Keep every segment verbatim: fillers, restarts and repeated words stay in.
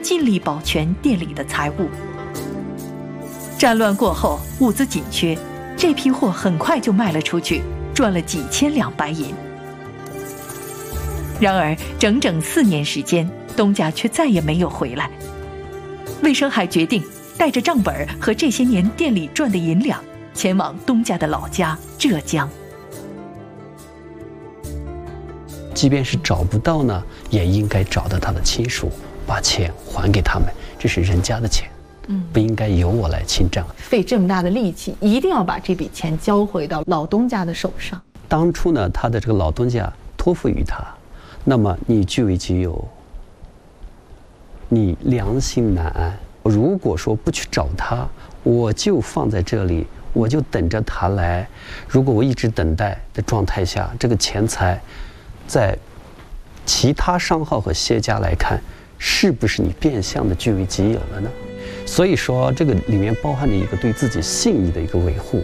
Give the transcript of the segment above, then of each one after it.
尽力保全店里的财物。战乱过后，物资紧缺，这批货很快就卖了出去，赚了几千两白银。然而，整整四年时间，东家却再也没有回来。魏生海决定带着账本和这些年店里赚的银两，前往东家的老家浙江。 即便是找不到呢，也应该找到他的亲属，把钱还给他们，这是人家的钱，嗯，不应该由我来清账。 费这么大的力气，一定要把这笔钱交回到老东家的手上。 当初呢，他的这个老东家托付于他，那么你据为己有，你良心难安。如果说不去找他，我就放在这里，我就等着他来。如果我一直等待的状态下，这个钱财在其他商号和谢家来看，是不是你变相的据为己有了呢？所以说，这个里面包含着一个对自己信义的一个维护。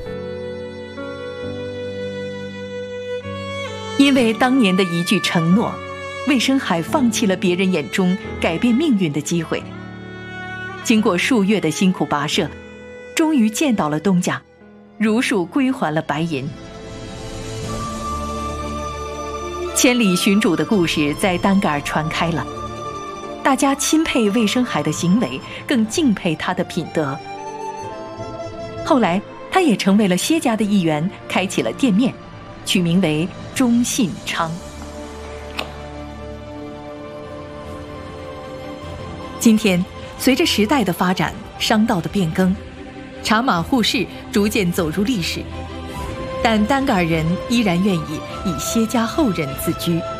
因为当年的一句承诺，魏生海放弃了别人眼中改变命运的机会。经过数月的辛苦跋涉，终于见到了东家，如数归还了白银。千里寻主的故事在单嘎尔传开了，大家钦佩魏生海的行为，更敬佩他的品德。后来，他也成为了谢家的一员，开启了店面，取名为中信昌。今天，随着时代的发展，商道的变更，茶马互市逐渐走入历史，但单嘎尔人依然愿意以谢家后人自居。